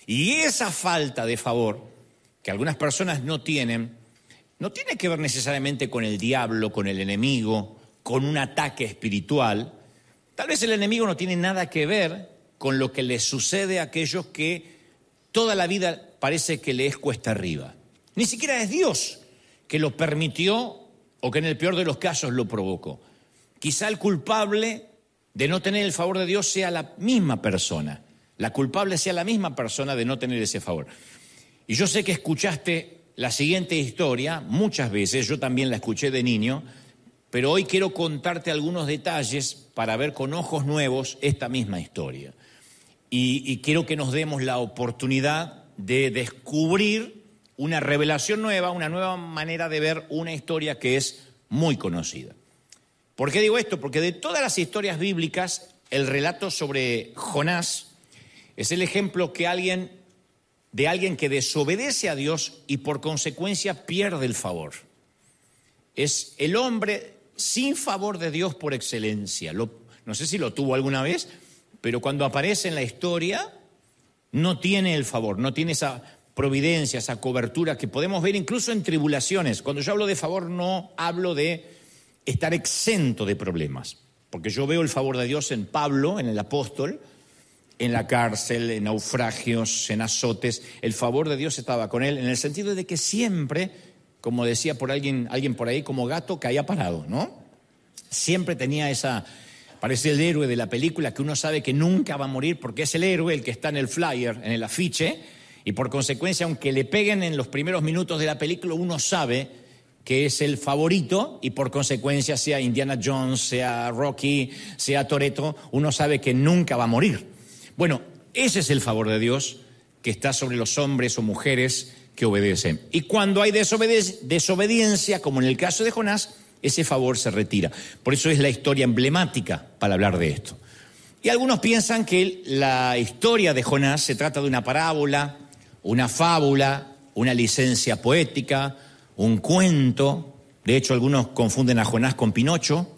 Y esa falta de favor que algunas personas no tiene que ver necesariamente con el diablo, con el enemigo, con un ataque espiritual. Tal vez el enemigo no tiene nada que ver con lo que les sucede a aquellos que toda la vida parece que le es cuesta arriba. Ni siquiera es Dios que lo permitió o que en el peor de los casos lo provocó. Quizá el culpable de no tener el favor de Dios sea la misma persona. La culpable sea la misma persona de no tener ese favor. Y yo sé que escuchaste la siguiente historia muchas veces, yo también la escuché de niño, pero hoy quiero contarte algunos detalles para ver con ojos nuevos esta misma historia. Y quiero que nos demos la oportunidad de descubrir una revelación nueva, una nueva manera de ver una historia que es muy conocida. ¿Por qué digo esto? Porque de todas las historias bíblicas, el relato sobre Jonás es el ejemplo de alguien que desobedece a Dios y por consecuencia pierde el favor. Es el hombre sin favor de Dios por excelencia. No sé si lo tuvo alguna vez, pero cuando aparece en la historia no tiene el favor, no tiene esa providencia, esa cobertura que podemos ver incluso en tribulaciones. Cuando yo hablo de favor no hablo de estar exento de problemas, porque yo veo el favor de Dios en Pablo, en el apóstol, en la cárcel, en naufragios, en azotes. El favor de Dios estaba con él en el sentido de que siempre, como decía por alguien por ahí, como gato caía parado, ¿no? Siempre tenía parece el héroe de la película que uno sabe que nunca va a morir porque es el héroe el que está en el flyer, en el afiche, y por consecuencia, aunque le peguen en los primeros minutos de la película, uno sabe que es el favorito y por consecuencia, sea Indiana Jones, sea Rocky, sea Toretto, uno sabe que nunca va a morir. Bueno, ese es el favor de Dios que está sobre los hombres o mujeres que obedecen. Y cuando hay desobediencia, como en el caso de Jonás, ese favor se retira. Por eso es la historia emblemática para hablar de esto. Y algunos piensan que la historia de Jonás se trata de una parábola, una fábula, una licencia poética, un cuento. De hecho, algunos confunden a Jonás con Pinocho,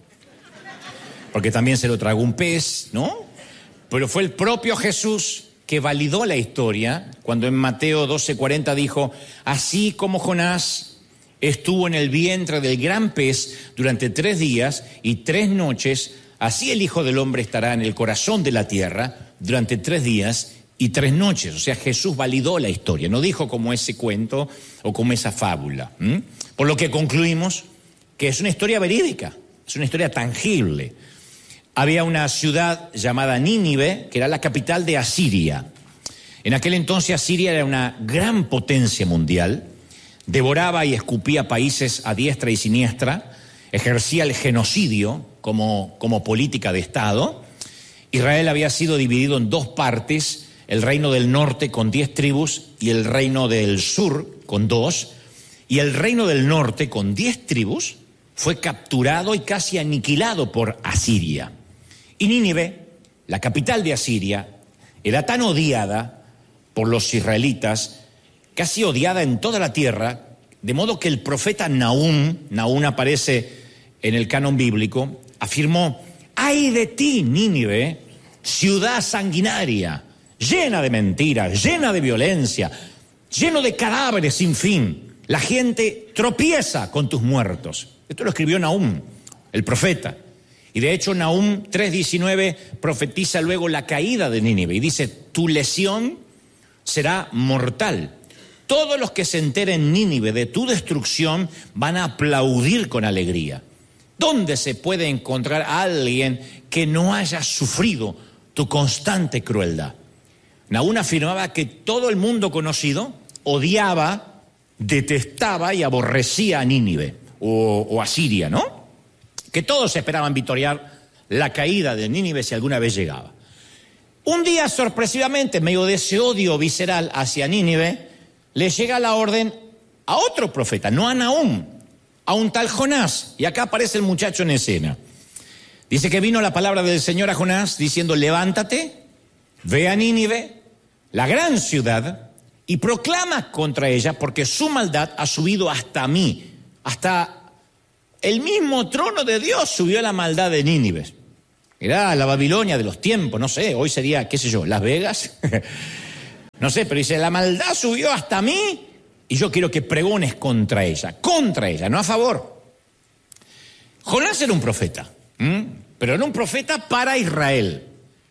porque también se lo tragó un pez, ¿no? Pero fue el propio Jesús que validó la historia cuando en Mateo 12:40 dijo: así como Jonás estuvo en el vientre del gran pez durante 3 días y 3 noches, así el Hijo del Hombre estará en el corazón de la tierra durante 3 días y 3 noches. O sea, Jesús validó la historia, no dijo como ese cuento o como esa fábula. Por lo que concluimos que es una historia verídica, es una historia tangible. Había una ciudad llamada Nínive, que era la capital de Asiria. En aquel entonces Asiria era una gran potencia mundial, devoraba y escupía países a diestra y siniestra, ejercía el genocidio como política de Estado. Israel había sido dividido en 2 partes, el reino del norte con 10 tribus y el reino del sur con 2, y el reino del norte con 10 tribus fue capturado y casi aniquilado por Asiria. Y Nínive, la capital de Asiria, era tan odiada por los israelitas, casi odiada en toda la tierra, de modo que el profeta Nahum aparece en el canon bíblico, afirmó: ¡ay de ti, Nínive, ciudad sanguinaria, llena de mentiras, llena de violencia, lleno de cadáveres sin fin! La gente tropieza con tus muertos. Esto lo escribió Nahum, el profeta. Y de hecho Nahum 3:19 profetiza luego la caída de Nínive y dice: tu lesión será mortal. Todos los que se enteren, Nínive, de tu destrucción van a aplaudir con alegría. ¿Dónde se puede encontrar a alguien que no haya sufrido tu constante crueldad? Nahum afirmaba que todo el mundo conocido odiaba, detestaba y aborrecía a Nínive o Asiria, ¿no? Que todos esperaban victoriar la caída de Nínive si alguna vez llegaba. Un día, sorpresivamente, en medio de ese odio visceral hacia Nínive, le llega la orden a otro profeta, no a Nahum, a un tal Jonás. Y acá aparece el muchacho en escena. Dice que vino la palabra del Señor a Jonás diciendo: levántate, ve a Nínive, la gran ciudad, y proclama contra ella, porque su maldad ha subido hasta mí, hasta el mismo trono de Dios subió la maldad de Nínive. Era la Babilonia de los tiempos, no sé, hoy sería, qué sé yo, Las Vegas. No sé, pero dice, la maldad subió hasta mí y yo quiero que pregones contra ella, no a favor. Jonás era un profeta, pero era un profeta para Israel.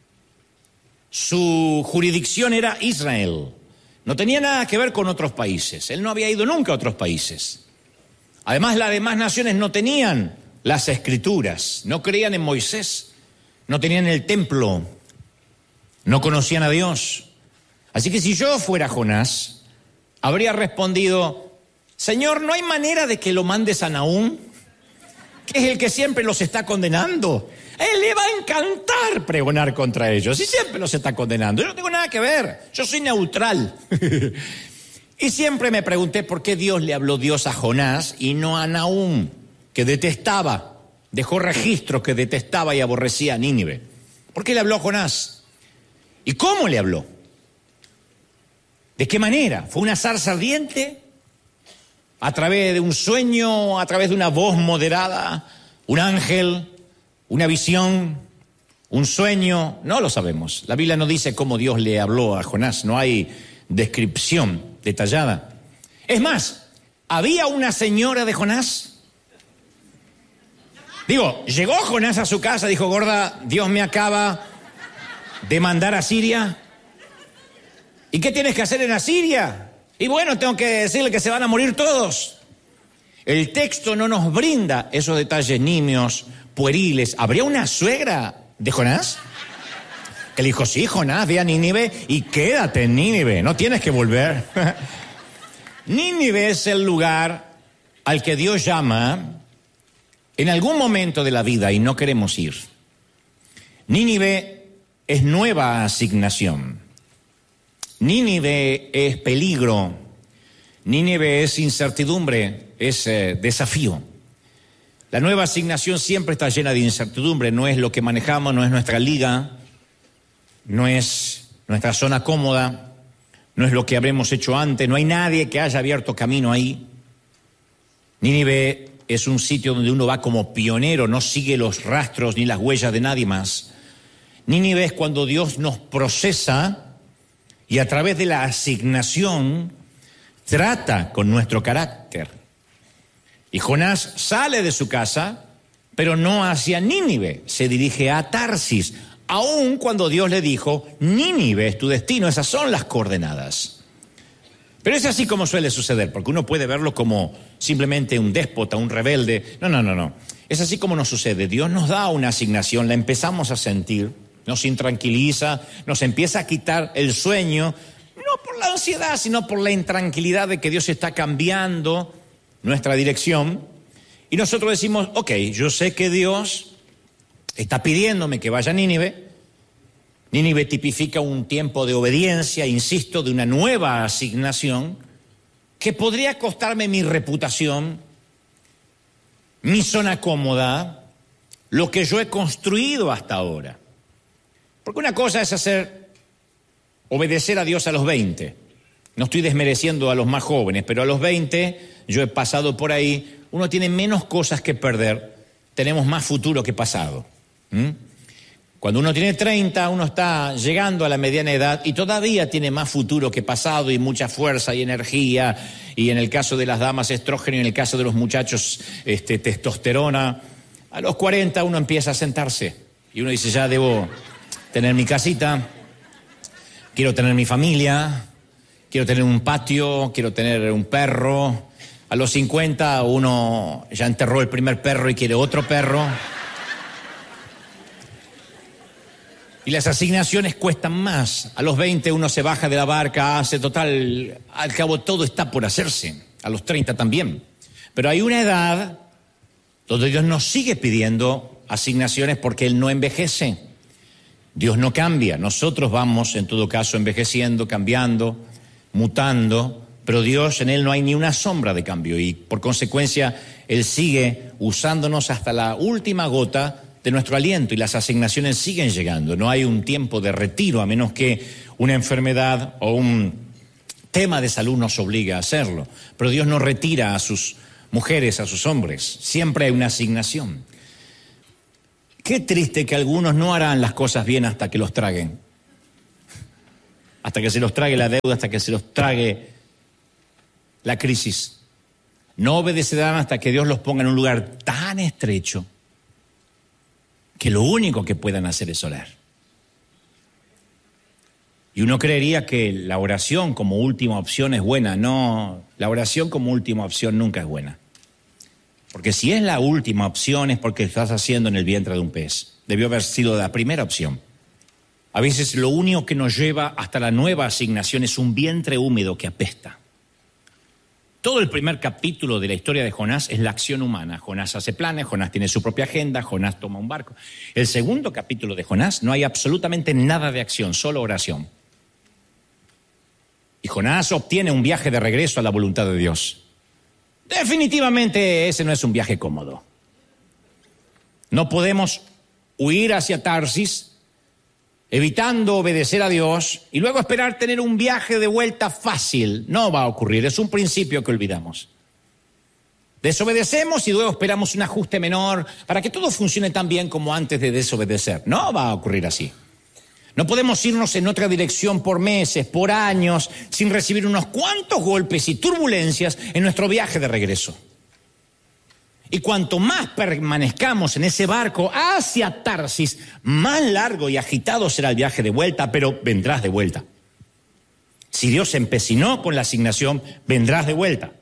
Su jurisdicción era Israel. No tenía nada que ver con otros países. Él no había ido nunca a otros países. Además, las demás naciones no tenían las escrituras, no creían en Moisés, no tenían el templo, no conocían a Dios. Así que si yo fuera Jonás, habría respondido, Señor, ¿no hay manera de que lo mandes a Nahum, que es el que siempre los está condenando? A él le va a encantar pregonar contra ellos y siempre los está condenando. Yo no tengo nada que ver, yo soy neutral. Y siempre me pregunté por qué Dios le habló Dios a Jonás y no a Nahum, que detestaba, dejó registro que detestaba y aborrecía a Nínive. ¿Por qué le habló a Jonás? ¿Y cómo le habló? ¿De qué manera? ¿Fue una zarza ardiente? ¿A través de un sueño? ¿A través de una voz moderada? ¿Un ángel? ¿Una visión? ¿Un sueño? No lo sabemos. La Biblia no dice cómo Dios le habló a Jonás. No hay descripción detallada. Es más, ¿había una señora de Jonás? Digo, llegó Jonás a su casa, dijo, gorda, Dios me acaba de mandar a Siria. ¿Y qué tienes que hacer en Asiria? Y bueno, tengo que decirle que se van a morir todos. El texto no nos brinda esos detalles nimios, pueriles. ¿Habría una suegra de Jonás? Que le dijo, sí, Jonás, ve a Nínive y quédate en Nínive, no tienes que volver. Nínive es el lugar al que Dios llama en algún momento de la vida y no queremos ir. Nínive es nueva asignación. Nínive es peligro, Nínive es incertidumbre, es desafío. La nueva asignación siempre está llena de incertidumbre, no es lo que manejamos, no es nuestra liga, no es nuestra zona cómoda, no es lo que habremos hecho antes, no hay nadie que haya abierto camino ahí. Nínive es un sitio donde uno va como pionero, no sigue los rastros ni las huellas de nadie más. Nínive es cuando Dios nos procesa y a través de la asignación trata con nuestro carácter. Y Jonás sale de su casa, pero no hacia Nínive, se dirige a Tarsis, aun cuando Dios le dijo, Nínive es tu destino, esas son las coordenadas. Pero es así como suele suceder, porque uno puede verlo como simplemente un déspota, un rebelde. No. Es así como nos sucede. Dios nos da una asignación, la empezamos a sentir, nos intranquiliza, nos empieza a quitar el sueño, no por la ansiedad, sino por la intranquilidad de que Dios está cambiando nuestra dirección. Y nosotros decimos, ok, yo sé que Dios está pidiéndome que vaya a Nínive. Nínive tipifica un tiempo de obediencia, insisto, de una nueva asignación que podría costarme mi reputación, mi zona cómoda, lo que yo he construido hasta ahora. Porque una cosa es obedecer a Dios a los 20. No estoy desmereciendo a los más jóvenes, pero a los 20, yo he pasado por ahí, uno tiene menos cosas que perder, tenemos más futuro que pasado. Cuando uno tiene 30, uno está llegando a la mediana edad y todavía tiene más futuro que pasado y mucha fuerza y energía, y en el caso de las damas estrógeno y en el caso de los muchachos testosterona. A los 40 uno empieza a sentarse y uno dice, ya debo tener mi casita, quiero tener mi familia, quiero tener un patio, quiero tener un perro. A los 50 uno ya enterró el primer perro y quiere otro perro. Y las asignaciones cuestan más. A los 20 uno se baja de la barca, hace total, al cabo todo está por hacerse. A los 30 también. Pero hay una edad donde Dios nos sigue pidiendo asignaciones porque Él no envejece. Dios no cambia. Nosotros vamos, en todo caso, envejeciendo, cambiando, mutando, pero Dios, en Él no hay ni una sombra de cambio y por consecuencia Él sigue usándonos hasta la última gota de nuestro aliento y las asignaciones siguen llegando. No hay un tiempo de retiro a menos que una enfermedad o un tema de salud nos obligue a hacerlo. Pero Dios no retira a sus mujeres, a sus hombres. Siempre hay una asignación. Qué triste que algunos no harán las cosas bien hasta que los traguen. hasta que se los trague la deuda, hasta que se los trague la crisis. No obedecerán hasta que Dios los ponga en un lugar tan estrecho que lo único que puedan hacer es orar. Y uno creería que la oración como última opción es buena. No, la oración como última opción nunca es buena. Porque si es la última opción es porque estás haciendo en el vientre de un pez. Debió haber sido la primera opción. A veces lo único que nos lleva hasta la nueva asignación es un vientre húmedo que apesta. Todo el primer capítulo de la historia de Jonás es la acción humana. Jonás hace planes, Jonás tiene su propia agenda, Jonás toma un barco. El segundo capítulo de Jonás no hay absolutamente nada de acción, solo oración. Y Jonás obtiene un viaje de regreso a la voluntad de Dios. Definitivamente ese no es un viaje cómodo. No podemos huir hacia Tarsis, evitando obedecer a Dios y luego esperar tener un viaje de vuelta fácil. No va a ocurrir, es un principio que olvidamos. Desobedecemos y luego esperamos un ajuste menor para que todo funcione tan bien como antes de desobedecer. No va a ocurrir así. No podemos irnos en otra dirección por meses, por años, sin recibir unos cuantos golpes y turbulencias en nuestro viaje de regreso. Y cuanto más permanezcamos en ese barco hacia Tarsis, más largo y agitado será el viaje de vuelta, pero vendrás de vuelta. Si Dios se empecinó con la asignación, vendrás de vuelta.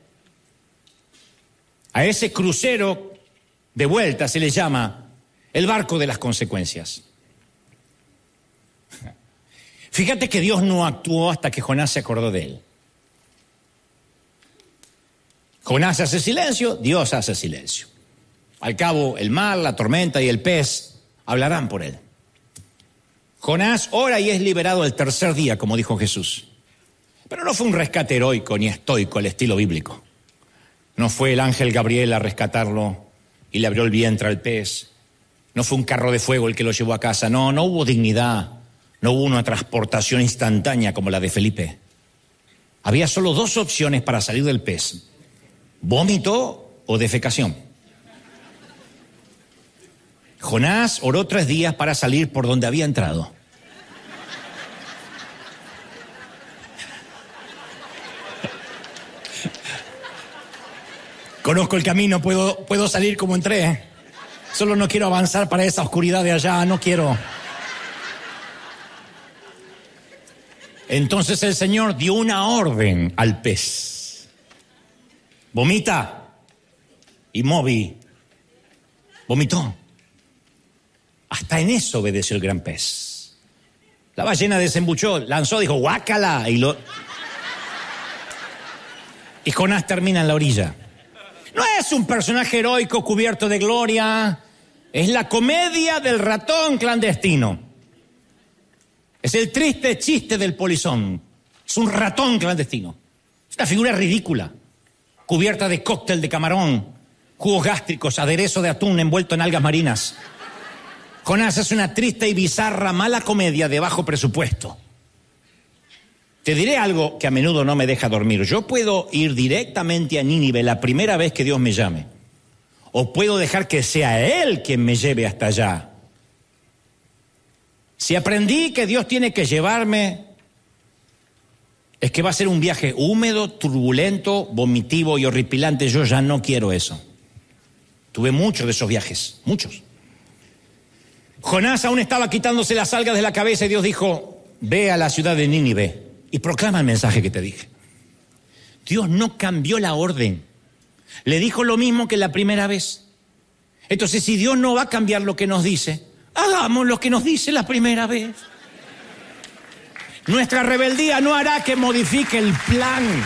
A ese crucero de vuelta se le llama el barco de las consecuencias. Fíjate que Dios no actuó hasta que Jonás se acordó de él. Jonás hace silencio, Dios hace silencio. Al cabo, el mar, la tormenta y el pez hablarán por él. Jonás ora y es liberado el tercer día, como dijo Jesús. Pero no fue un rescate heroico ni estoico al estilo bíblico. No fue el ángel Gabriel a rescatarlo y le abrió el vientre al pez. No fue un carro de fuego el que lo llevó a casa. No hubo dignidad. No hubo una transportación instantánea como la de Felipe. Había solo dos opciones para salir del pez: vómito o defecación. Jonás oró 3 días para salir por donde había entrado. Conozco el camino, puedo salir como entré. Solo no quiero avanzar para esa oscuridad de allá, no quiero. Entonces el Señor dio una orden al pez: vomita. Y Moby vomitó. Hasta en eso obedeció el gran pez. La ballena desembuchó, lanzó, dijo guácala, y Jonás termina en la orilla. No es un personaje heroico cubierto de gloria, es la comedia del ratón clandestino. Es el triste chiste del polizón. Es un ratón clandestino. Es una figura ridícula, cubierta de cóctel de camarón, jugos gástricos, aderezo de atún envuelto en algas marinas. Jonás es una triste y bizarra mala comedia de bajo presupuesto. Te diré algo que a menudo no me deja dormir. Yo puedo ir directamente a Nínive la primera vez que Dios me llame, o puedo dejar que sea Él quien me lleve hasta allá. Si aprendí que Dios tiene que llevarme, es que va a ser un viaje húmedo, turbulento, vomitivo y horripilante. Yo ya no quiero eso. Tuve muchos de esos viajes, muchos. Jonás aún estaba quitándose las algas de la cabeza y Dios dijo: ve a la ciudad de Nínive y proclama el mensaje que te dije. Dios no cambió la orden. Le dijo lo mismo que la primera vez. Entonces, si Dios no va a cambiar lo que nos dice, hagamos lo que nos dice la primera vez. Nuestra rebeldía no hará que modifique el plan.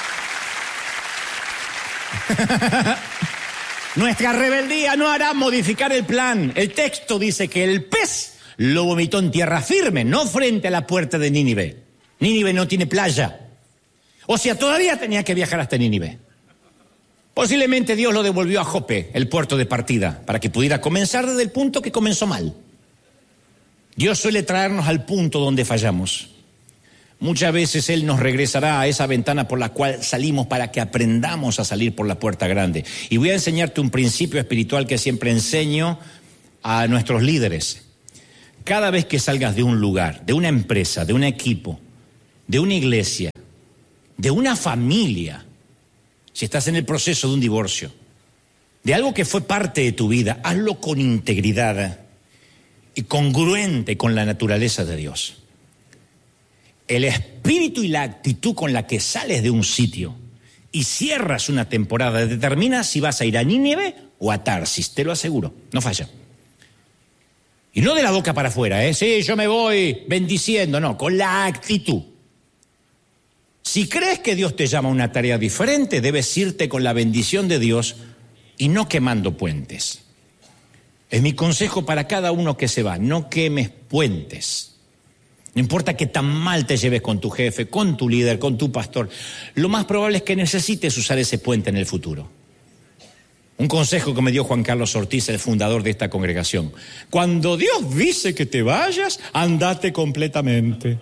Nuestra rebeldía no hará modificar el plan. El texto dice que el pez lo vomitó en tierra firme, no frente a la puerta de Nínive. Nínive no tiene playa. O sea, todavía tenía que viajar hasta Nínive. Posiblemente Dios lo devolvió a Jope, el puerto de partida, para que pudiera comenzar desde el punto que comenzó mal. Dios suele traernos al punto donde fallamos. Muchas veces Él nos regresará a esa ventana por la cual salimos para que aprendamos a salir por la puerta grande. Y voy a enseñarte un principio espiritual que siempre enseño a nuestros líderes. Cada vez que salgas de un lugar, de una empresa, de un equipo, de una iglesia, de una familia, si estás en el proceso de un divorcio, de algo que fue parte de tu vida, hazlo con integridad y congruente con la naturaleza de Dios. El espíritu y la actitud con la que sales de un sitio y cierras una temporada determina si vas a ir a Nínive o a Tarsis, te lo aseguro, no falla. Y no de la boca para afuera, sí, yo me voy bendiciendo, no, con la actitud. Si crees que Dios te llama a una tarea diferente, debes irte con la bendición de Dios y no quemando puentes. Es mi consejo para cada uno que se va, no quemes puentes. No importa que tan mal te lleves con tu jefe, con tu líder, con tu pastor, lo más probable es que necesites usar ese puente en el futuro. Un consejo que me dio Juan Carlos Ortiz, el fundador de esta congregación. Cuando Dios dice que te vayas, andate completamente.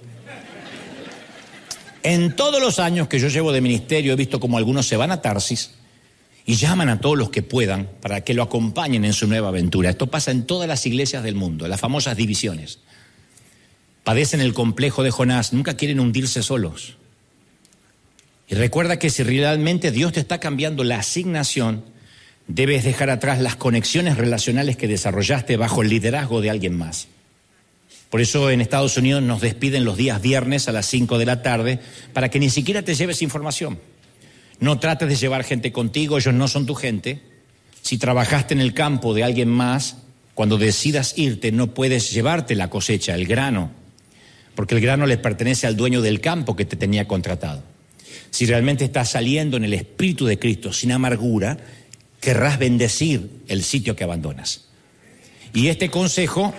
En todos los años que yo llevo de ministerio he visto como algunos se van a Tarsis y llaman a todos los que puedan para que lo acompañen en su nueva aventura. Esto pasa en todas las iglesias del mundo, las famosas divisiones. Padecen el complejo de Jonás, nunca quieren hundirse solos. Y recuerda que si realmente Dios te está cambiando la asignación, debes dejar atrás las conexiones relacionales que desarrollaste bajo el liderazgo de alguien más. Por eso en Estados Unidos nos despiden los días viernes a las 5 de la tarde para que ni siquiera te lleves información. No trates de llevar gente contigo, ellos no son tu gente. Si trabajaste en el campo de alguien más, cuando decidas irte no puedes llevarte la cosecha, el grano, porque el grano le pertenece al dueño del campo que te tenía contratado. Si realmente estás saliendo en el Espíritu de Cristo sin amargura, querrás bendecir el sitio que abandonas. Y este consejo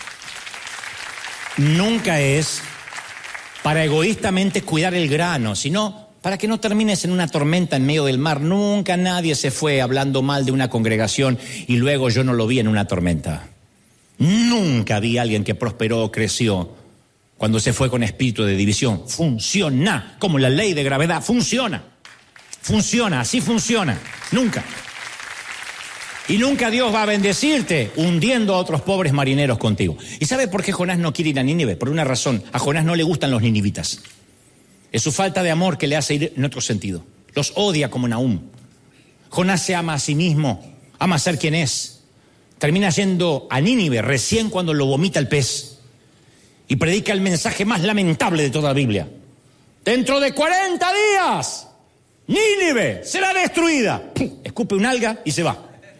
nunca es para egoístamente cuidar el grano, sino para que no termines en una tormenta en medio del mar. Nunca nadie se fue hablando mal de una congregación y luego yo no lo vi en una tormenta. Nunca vi a alguien que prosperó o creció cuando se fue con espíritu de división. Funciona, como la ley de gravedad, funciona. Funciona, así funciona. Nunca. Y nunca Dios va a bendecirte hundiendo a otros pobres marineros contigo. ¿Y sabe por qué Jonás no quiere ir a Nínive? Por una razón. A Jonás no le gustan los ninivitas. Es su falta de amor que le hace ir en otro sentido. Los odia como Nahum. Jonás se ama a sí mismo, ama ser quien es. Termina yendo a Nínive recién cuando lo vomita el pez. Y predica el mensaje más lamentable de toda la Biblia. Dentro de 40 días, Nínive será destruida. Escupe un alga y se va.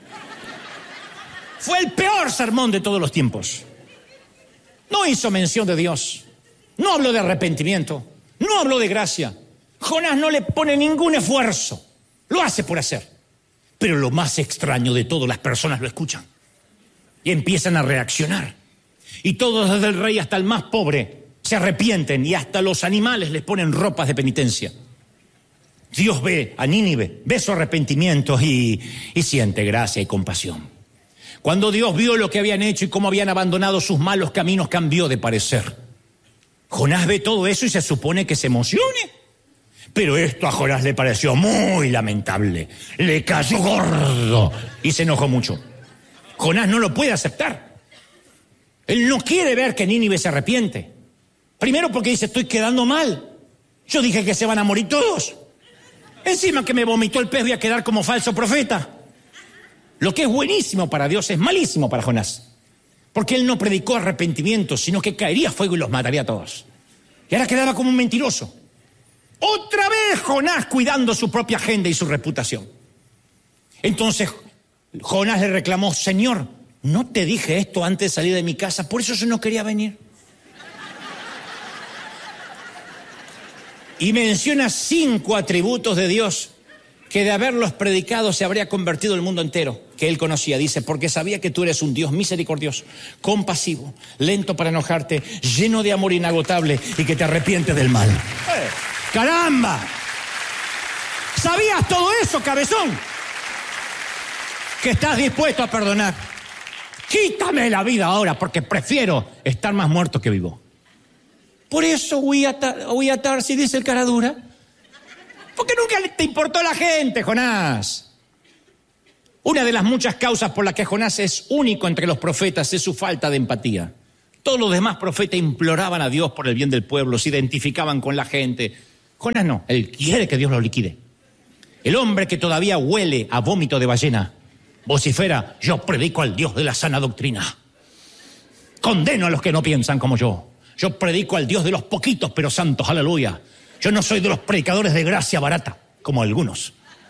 Fue el peor sermón de todos los tiempos. No hizo mención de Dios. No habló de arrepentimiento. No habló de gracia. Jonás no le pone ningún esfuerzo. Lo hace por hacer. Pero lo más extraño de todo, las personas lo escuchan. Y empiezan a reaccionar. Y todos, desde el rey hasta el más pobre, se arrepienten. Y hasta los animales les ponen ropas de penitencia. Dios ve a Nínive, ve su arrepentimiento y siente gracia y compasión. Cuando Dios vio lo que habían hecho y cómo habían abandonado sus malos caminos, cambió de parecer. Jonás ve todo eso y se supone que se emocione. Pero esto a Jonás le pareció muy lamentable. Le cayó gordo y se enojó mucho. Jonás no lo puede aceptar. Él no quiere ver que Nínive se arrepiente. Primero porque dice, estoy quedando mal. Yo dije que se van a morir todos. Encima que me vomitó el pez voy a quedar como falso profeta. Lo que es buenísimo para Dios es malísimo para Jonás. Porque él no predicó arrepentimiento, sino que caería fuego y los mataría a todos. Y ahora quedaba como un mentiroso. Otra vez Jonás cuidando su propia agenda y su reputación. Entonces Jonás le reclamó, Señor, ¿no te dije esto antes de salir de mi casa? Por eso yo no quería venir. Y menciona 5 atributos de Dios que de haberlos predicado se habría convertido el mundo entero, que él conocía. Dice, porque sabía que tú eres un Dios misericordioso, compasivo, lento para enojarte, lleno de amor inagotable y que te arrepientes del mal. ¡Caramba! ¿Sabías todo eso, cabezón? Que estás dispuesto a perdonar. Quítame la vida ahora porque prefiero estar más muerto que vivo. Por eso huí a Tarsis, dice el caradura. Porque nunca te importó la gente, Jonás. Una de las muchas causas por las que Jonás es único entre los profetas es su falta de empatía. Todos los demás profetas imploraban a Dios por el bien del pueblo, se identificaban con la gente. Jonás no, él quiere que Dios lo liquide. El hombre que todavía huele a vómito de ballena vocifera: yo predico al Dios de la sana doctrina. Condeno a los que no piensan como yo. Yo predico al Dios de los poquitos pero santos, aleluya. Yo no soy de los predicadores de gracia barata, como algunos.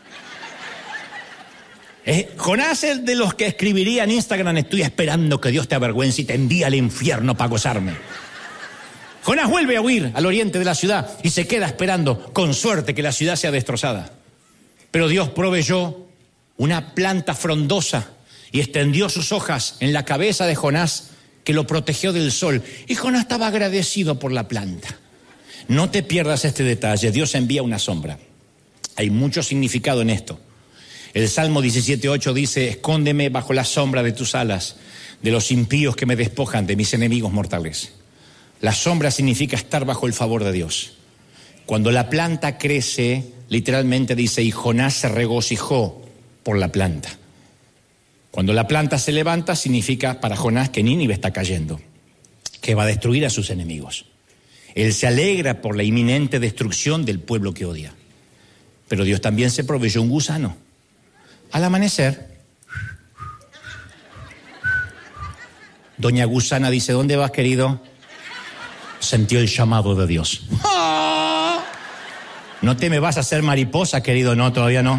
Jonás es de los que escribiría en Instagram: estoy esperando que Dios te avergüence y te envíe al infierno para gozarme. Jonás vuelve a huir al oriente de la ciudad y se queda esperando, con suerte, que la ciudad sea destrozada. Pero Dios proveyó una planta frondosa y extendió sus hojas en la cabeza de Jonás, que lo protegió del sol. Y Jonás estaba agradecido por la planta. No te pierdas este detalle: Dios envía una sombra. Hay mucho significado en esto. El Salmo 17:8 dice: escóndeme bajo la sombra de tus alas, de los impíos que me despojan, de mis enemigos mortales. La sombra significa estar bajo el favor de Dios. Cuando la planta crece, literalmente dice: y Jonás se regocijó por la planta. Cuando la planta se levanta, significa para Jonás que Nínive está cayendo, que va a destruir a sus enemigos. Él se alegra por la inminente destrucción del pueblo que odia. Pero Dios también se proveyó un gusano. Al amanecer, doña Gusana dice: ¿dónde vas, querido? Sintió el llamado de Dios. ¡Oh! No te me vas a hacer mariposa, querido. No, todavía no.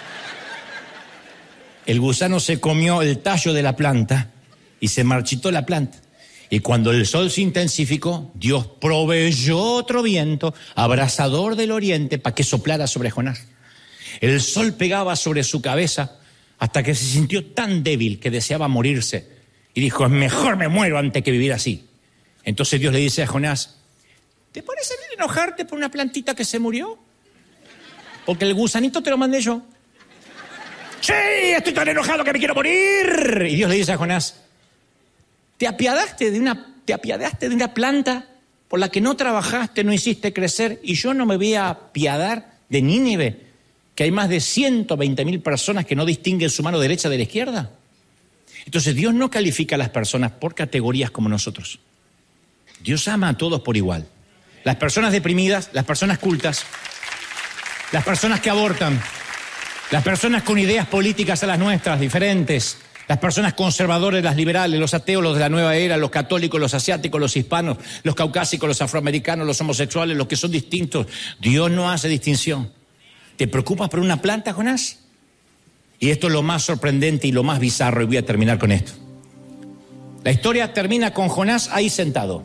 El gusano se comió el tallo de la planta y se marchitó la planta. Y cuando el sol se intensificó, Dios proveyó otro viento abrasador del oriente para que soplara sobre Jonás. El sol pegaba sobre su cabeza hasta que se sintió tan débil que deseaba morirse. Y dijo: es mejor me muero antes que vivir así. Entonces Dios le dice a Jonás: ¿te parece bien enojarte por una plantita que se murió? Porque el gusanito te lo mandé yo. ¡Sí! Estoy tan enojado que me quiero morir. Y Dios le dice a Jonás: ¿te apiadaste de una planta por la que no trabajaste, no hiciste crecer? Y yo no me voy a apiadar de Nínive, que hay más de 120.000 personas que no distinguen su mano derecha de la izquierda. Entonces Dios no califica a las personas por categorías como nosotros. Dios ama a todos por igual. Las personas deprimidas, las personas cultas, las personas que abortan, las personas con ideas políticas a las nuestras, diferentes, las personas conservadoras, las liberales, los ateos, los de la nueva era, los católicos, los asiáticos, los hispanos, los caucásicos, los afroamericanos, los homosexuales, los que son distintos. Dios no hace distinción. ¿Te preocupas por una planta, Jonás? Y esto es lo más sorprendente y lo más bizarro, y voy a terminar con esto. La historia termina con Jonás ahí sentado.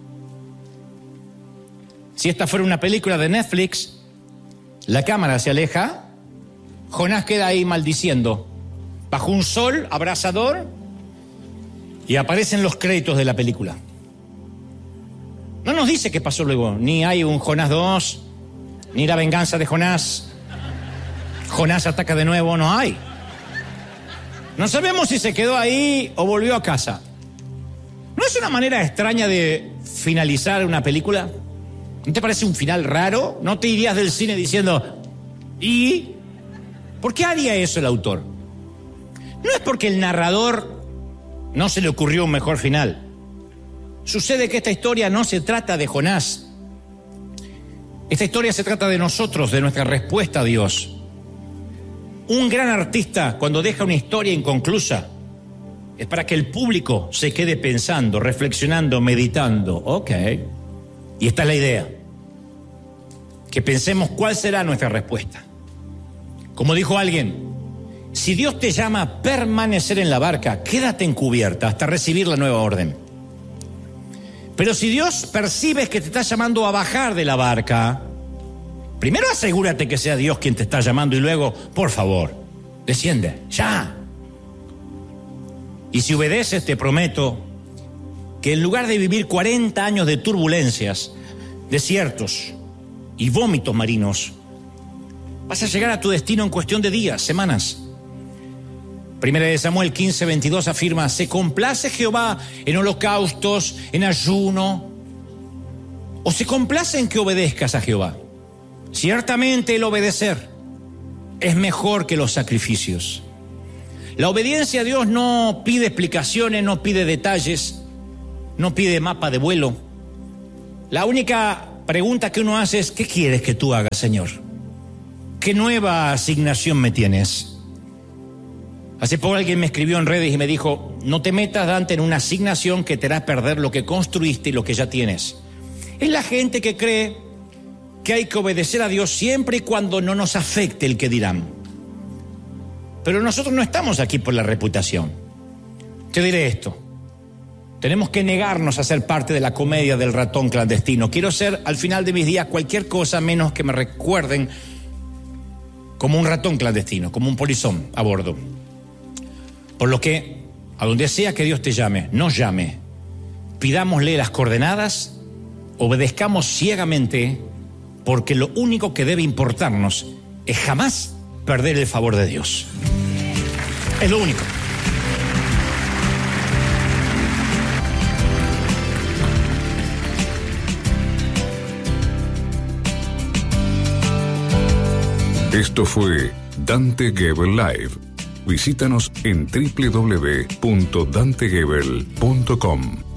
Si esta fuera una película de Netflix, la cámara se aleja, Jonás queda ahí maldiciendo, bajo un sol abrasador, y aparecen los créditos de la película. No nos dice qué pasó luego, ni hay un Jonás 2, ni la venganza de Jonás. Jonás ataca de nuevo, no hay. No sabemos si se quedó ahí o volvió a casa. ¿No es una manera extraña de finalizar una película? ¿No te parece un final raro? ¿No te irías del cine diciendo: ¿y? ¿Por qué haría eso el autor? No es porque el narrador no se le ocurrió un mejor final. Sucede que esta historia no se trata de Jonás. Esta historia se trata de nosotros, de nuestra respuesta a Dios. Un gran artista, cuando deja una historia inconclusa, es para que el público se quede pensando, reflexionando, meditando. Ok. Y esta es la idea. Que pensemos cuál será nuestra respuesta. Como dijo alguien: si Dios te llama a permanecer en la barca, quédate en cubierta hasta recibir la nueva orden. Pero si Dios percibes que te está llamando a bajar de la barca, primero asegúrate que sea Dios quien te está llamando y luego, por favor, desciende, ya. Y si obedeces, te prometo que en lugar de vivir 40 años de turbulencias, desiertos y vómitos marinos, vas a llegar a tu destino en cuestión de días, semanas. Primera de Samuel 15:22 afirma: ¿se complace Jehová en holocaustos, en ayuno? ¿O se complace en que obedezcas a Jehová? Ciertamente el obedecer es mejor que los sacrificios. La obediencia a Dios no pide explicaciones, no pide detalles. no pide mapa de vuelo. La única pregunta que uno hace es: ¿qué quieres que tú hagas, Señor? ¿Qué nueva asignación me tienes? Hace poco alguien me escribió en redes y me dijo: no te metas, Dante, en una asignación que te hará perder lo que construiste y lo que ya tienes. Es la gente que cree que hay que obedecer a Dios siempre y cuando no nos afecte el que dirán. Pero nosotros no estamos aquí por la reputación. Te diré esto: tenemos que negarnos a ser parte de la comedia del ratón clandestino. Quiero ser, al final de mis días, cualquier cosa menos que me recuerden como un ratón clandestino, como un polizón a bordo. Por lo que, a donde sea que Dios te llame, nos llame, pidámosle las coordenadas, obedezcamos ciegamente, porque lo único que debe importarnos es jamás perder el favor de Dios. Es lo único. Esto fue Dante Gebel Live. Visítanos en www.dantegebel.com.